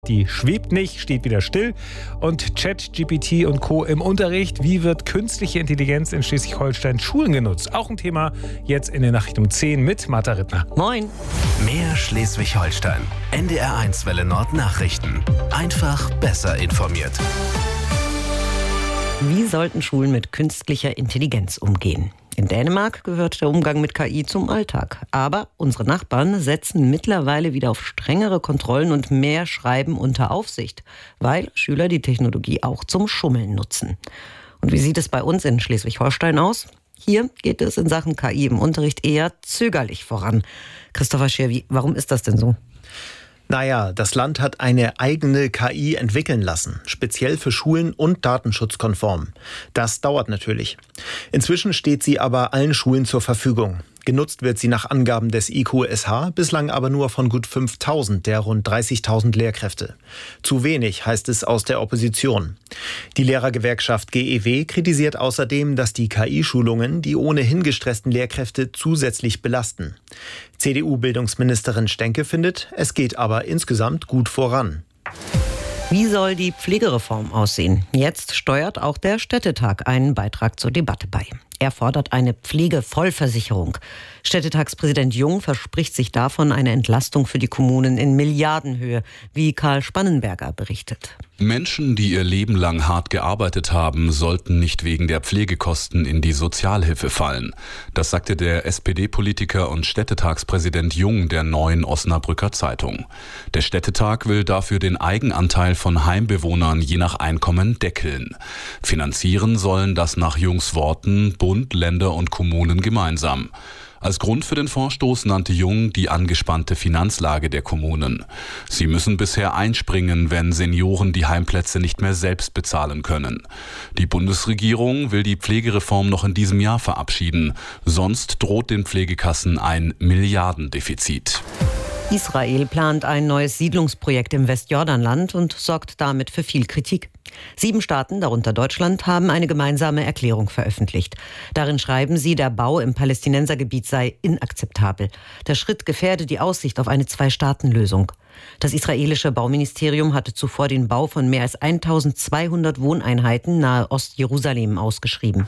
Die schwebt nicht, steht wieder still. Und ChatGPT und Co. im Unterricht. Wie wird künstliche Intelligenz in Schleswig-Holstein Schulen genutzt? Auch ein Thema jetzt in der Nachricht um 10 mit Martha Rittner. Moin. Mehr Schleswig-Holstein. NDR1 Welle Nord Nachrichten. Einfach besser informiert. Wie sollten Schulen mit künstlicher Intelligenz umgehen? In Dänemark gehört der Umgang mit KI zum Alltag. Aber unsere Nachbarn setzen mittlerweile wieder auf strengere Kontrollen und mehr Schreiben unter Aufsicht, weil Schüler die Technologie auch zum Schummeln nutzen. Und wie sieht es bei uns in Schleswig-Holstein aus? Hier geht es in Sachen KI im Unterricht eher zögerlich voran. Christopher Schirwi, warum ist das denn so? Naja, das Land hat eine eigene KI entwickeln lassen, speziell für Schulen und datenschutzkonform. Das dauert natürlich. Inzwischen steht sie aber allen Schulen zur Verfügung. Genutzt wird sie nach Angaben des IQSH bislang aber nur von gut 5.000 der rund 30.000 Lehrkräfte. Zu wenig, heißt es aus der Opposition. Die Lehrergewerkschaft GEW kritisiert außerdem, dass die KI-Schulungen die ohnehin gestressten Lehrkräfte zusätzlich belasten. CDU-Bildungsministerin Stenke findet, es geht aber insgesamt gut voran. Wie soll die Pflegereform aussehen? Jetzt steuert auch der Städtetag einen Beitrag zur Debatte bei. Er fordert eine Pflegevollversicherung. Städtetagspräsident Jung verspricht sich davon eine Entlastung für die Kommunen in Milliardenhöhe, wie Karl Spannenberger berichtet. Menschen, die ihr Leben lang hart gearbeitet haben, sollten nicht wegen der Pflegekosten in die Sozialhilfe fallen. Das sagte der SPD-Politiker und Städtetagspräsident Jung der Neuen Osnabrücker Zeitung. Der Städtetag will dafür den Eigenanteil von Heimbewohnern je nach Einkommen deckeln. Finanzieren sollen das nach Jungs Worten Bund, Länder und Kommunen gemeinsam. Als Grund für den Vorstoß nannte Jung die angespannte Finanzlage der Kommunen. Sie müssen bisher einspringen, wenn Senioren die Heimplätze nicht mehr selbst bezahlen können. Die Bundesregierung will die Pflegereform noch in diesem Jahr verabschieden. Sonst droht den Pflegekassen ein Milliardendefizit. Israel plant ein neues Siedlungsprojekt im Westjordanland und sorgt damit für viel Kritik. 7 Staaten, darunter Deutschland, haben eine gemeinsame Erklärung veröffentlicht. Darin schreiben sie, der Bau im Palästinensergebiet sei inakzeptabel. Der Schritt gefährde die Aussicht auf eine Zwei-Staaten-Lösung. Das israelische Bauministerium hatte zuvor den Bau von mehr als 1200 Wohneinheiten nahe Ostjerusalem ausgeschrieben.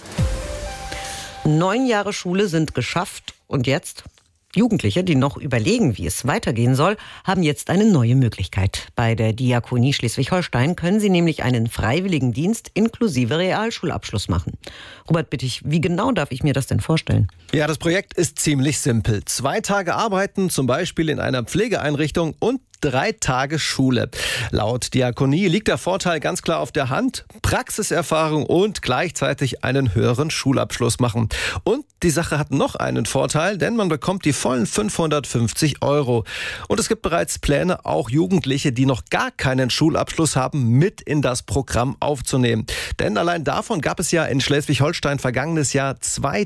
9 Jahre Schule sind geschafft und jetzt? Jugendliche, die noch überlegen, wie es weitergehen soll, haben jetzt eine neue Möglichkeit. Bei der Diakonie Schleswig-Holstein können sie nämlich einen Freiwilligendienst inklusive Realschulabschluss machen. Robert Bittig, wie genau darf ich mir das denn vorstellen? Ja, das Projekt ist ziemlich simpel. 2 Tage arbeiten, zum Beispiel in einer Pflegeeinrichtung, und 3 Tage Schule. Laut Diakonie liegt der Vorteil ganz klar auf der Hand: Praxiserfahrung und gleichzeitig einen höheren Schulabschluss machen. Und die Sache hat noch einen Vorteil, denn man bekommt die vollen 550 €. Und es gibt bereits Pläne, auch Jugendliche, die noch gar keinen Schulabschluss haben, mit in das Programm aufzunehmen. Denn allein davon gab es ja in Schleswig-Holstein vergangenes Jahr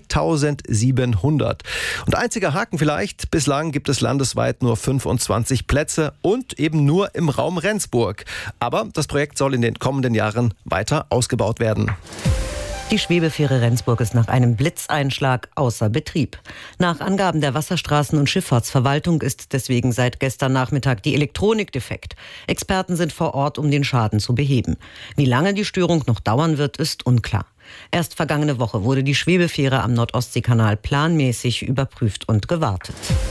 2700. Und einziger Haken vielleicht: Bislang gibt es landesweit nur 25 Plätze und eben nur im Raum Rendsburg. Aber das Projekt soll in den kommenden Jahren weiter ausgebaut werden. Die Schwebefähre Rendsburg ist nach einem Blitzeinschlag außer Betrieb. Nach Angaben der Wasserstraßen- und Schifffahrtsverwaltung ist deswegen seit gestern Nachmittag die Elektronik defekt. Experten sind vor Ort, um den Schaden zu beheben. Wie lange die Störung noch dauern wird, ist unklar. Erst vergangene Woche wurde die Schwebefähre am Nordostseekanal planmäßig überprüft und gewartet.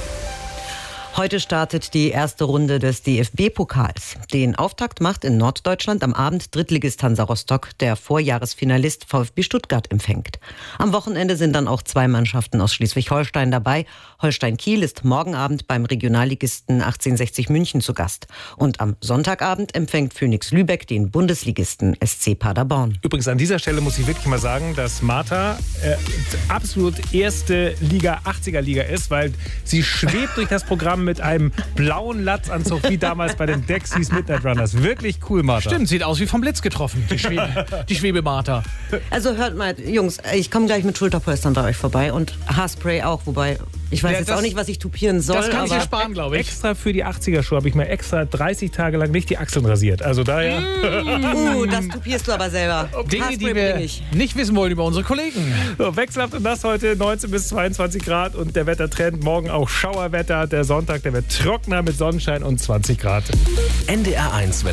Heute startet die erste Runde des DFB-Pokals. Den Auftakt macht in Norddeutschland am Abend Drittligist Hansa Rostock, der Vorjahresfinalist VfB Stuttgart empfängt. Am Wochenende sind dann auch 2 Mannschaften aus Schleswig-Holstein dabei. Holstein Kiel ist morgen Abend beim Regionalligisten 1860 München zu Gast. Und am Sonntagabend empfängt Phoenix Lübeck den Bundesligisten SC Paderborn. Übrigens an dieser Stelle muss ich wirklich mal sagen, dass Martha absolut erste Liga, 80er Liga ist, weil sie schwebt durch das Programm mit einem blauen Latzanzug, wie damals bei den Dexys Midnight Runners. Wirklich cool, Martha. Stimmt, sieht aus wie vom Blitz getroffen, die Schwebe-Martha. Also hört mal, Jungs, ich komme gleich mit Schulterpolstern bei euch vorbei und Haarspray auch, wobei ich weiß jetzt auch nicht, was ich tupieren soll. Das kann ich dir sparen, glaube ich. Extra für die 80er-Show habe ich mir extra 30 Tage lang nicht die Achseln rasiert. Also daher... das tupierst du aber selber. Dinge, Haarspray die wir nicht wissen wollen über unsere Kollegen. So, wechselhaft und nass heute, 19 bis 22 Grad und der Wettertrend. Morgen auch Schauerwetter. Der Sonntag, der wird trockener mit Sonnenschein und 20 Grad. NDR1 Welle